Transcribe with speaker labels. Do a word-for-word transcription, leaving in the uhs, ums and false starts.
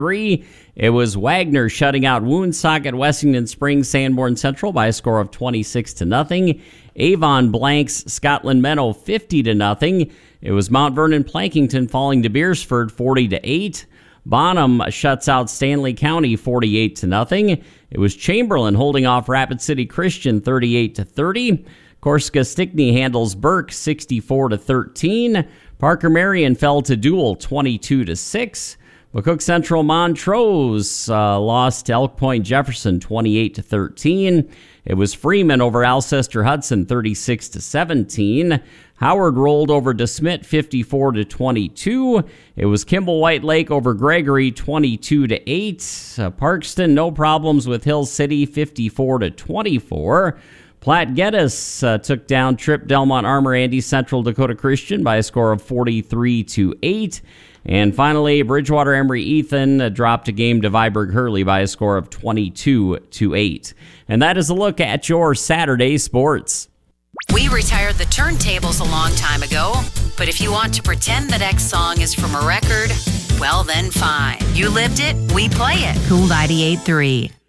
Speaker 1: Three, it was Wagner shutting out Woonsocket Wessington Springs Sanborn Central by a score of twenty-six to nothing. Avon blanks Scotland Meadow fifty to nothing. It was Mount Vernon Plankington falling to Beersford forty to eight. Bonham shuts out Stanley County forty-eight to nothing. It was Chamberlain holding off Rapid City Christian thirty-eight to thirty. Corsica Stickney handles Burke sixty-four to thirteen. Parker Marion fell to Dual twenty-two to six. McCook Central Montrose uh, lost to Elk Point Jefferson twenty-eight to thirteen. It was Freeman over Alcester Hudson thirty-six to seventeen. Howard rolled over DeSmet fifty-four to twenty-two. It was Kimball White Lake over Gregory twenty-two to eight. Uh, Parkston no problems with Hill City fifty-four to twenty-four. Platte Geddes uh, took down Tripp Delmont Armor Andy Central Dakota Christian by a score of forty-three to eight. And finally, Bridgewater Emory Ethan uh, dropped a game to Viborg Hurley by a score of twenty-two to eight. And that is a look at your Saturday sports.
Speaker 2: We retired the turntables a long time ago, but if you want to pretend that X song is from a record, well then fine. You lived it, we play it. Cool ninety-eight point three.